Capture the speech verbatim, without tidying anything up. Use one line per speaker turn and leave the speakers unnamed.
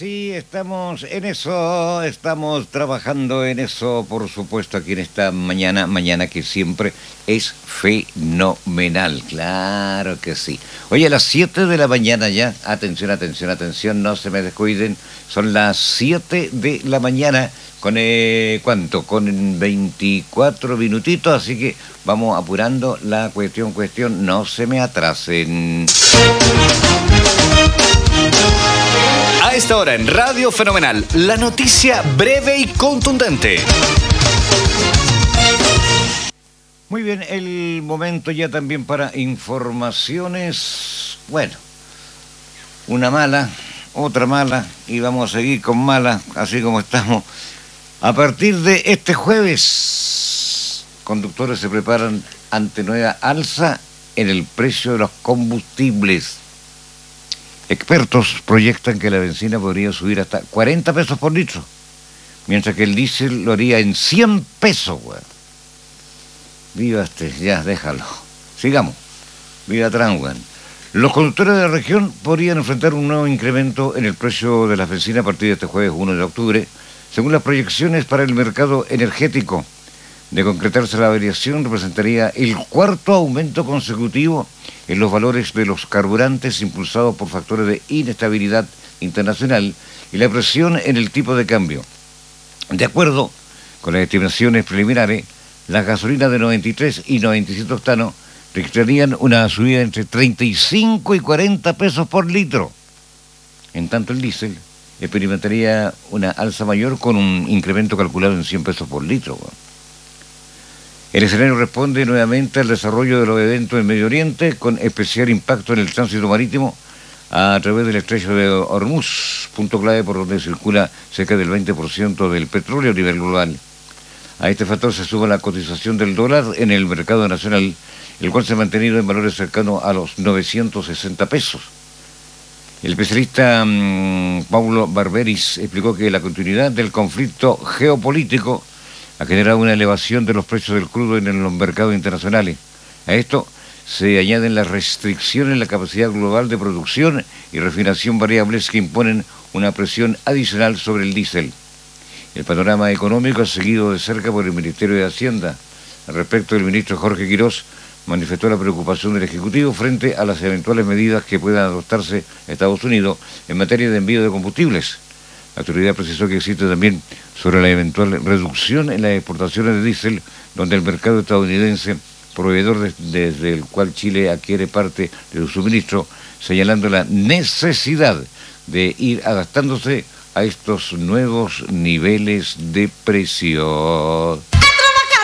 Sí, estamos en eso, estamos trabajando en eso, por supuesto, aquí en esta mañana, mañana que siempre es fenomenal, claro que sí. Oye, a las siete de la mañana ya, atención, atención, atención, no se me descuiden, son las siete de la mañana, con, eh, ¿cuánto? Con veinticuatro minutitos, así que vamos apurando la cuestión, cuestión, no se me atrasen.
A esta hora en Radio Fenomenal, la noticia breve y contundente.
Muy bien, el momento ya también para informaciones. Bueno, una mala, otra mala, y vamos a seguir con mala, así como estamos. A partir de este jueves, conductores se preparan ante nueva alza en el precio de los combustibles. Expertos proyectan que la benzina podría subir hasta cuarenta pesos por litro, mientras que el diésel lo haría en cien pesos, güey. Viva este, ya, déjalo. Sigamos. Viva Trump, güey. Los conductores de la región podrían enfrentar un nuevo incremento en el precio de la benzina a partir de este jueves uno de octubre, según las proyecciones para el mercado energético. De concretarse la variación, representaría el cuarto aumento consecutivo en los valores de los carburantes impulsados por factores de inestabilidad internacional y la presión en el tipo de cambio. De acuerdo con las estimaciones preliminares, las gasolinas de noventa y tres y noventa y siete octanos registrarían una subida entre treinta y cinco y cuarenta pesos por litro. En tanto, el diésel experimentaría una alza mayor con un incremento calculado en cien pesos por litro. El escenario responde nuevamente al desarrollo de los eventos en Medio Oriente, con especial impacto en el tránsito marítimo a través del estrecho de Hormuz, punto clave por donde circula cerca del veinte por ciento del petróleo a nivel global. A este factor se suma la cotización del dólar en el mercado nacional, el cual se ha mantenido en valores cercanos a los novecientos sesenta pesos. El especialista mmm, Paulo Barberis explicó que la continuidad del conflicto geopolítico ha generado una elevación de los precios del crudo en los mercados internacionales. A esto se añaden las restricciones en la capacidad global de producción y refinación variables que imponen una presión adicional sobre el diésel. El panorama económico es seguido de cerca por el Ministerio de Hacienda. Al respecto, el ministro Jorge Quirós manifestó la preocupación del Ejecutivo frente a las eventuales medidas que puedan adoptarse Estados Unidos en materia de envío de combustibles. La autoridad precisó que existe también sobre la eventual reducción en las exportaciones de diésel, donde el mercado estadounidense, proveedor de, desde el cual Chile adquiere parte de su suministro, señalando la necesidad de ir adaptándose a estos nuevos niveles de precio.